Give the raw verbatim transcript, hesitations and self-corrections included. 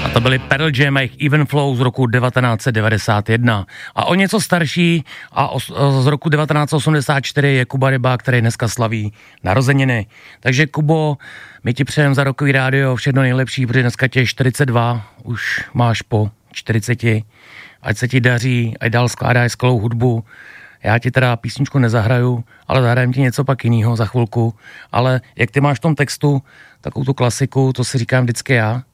A to byly Pearl Jam a jejich Even Flow z roku devatenáct set devadesát jedna. A o něco starší a os, z roku devatenáct set osmdesát čtyři je Kuba Ryba, který dneska slaví narozeniny. Takže Kubo, my ti přejeme za Rockový rádio všechno nejlepší, protože dneska tě je čtyřicet dva, už máš po čtyřiceti. Ať se ti daří, ať dál skládáš skvělou hudbu. Já ti teda písničku nezahraju, ale zahrajem ti něco pak jinýho za chvilku. Ale jak ty máš v tom textu takovou tu klasiku, to si říkám vždycky já,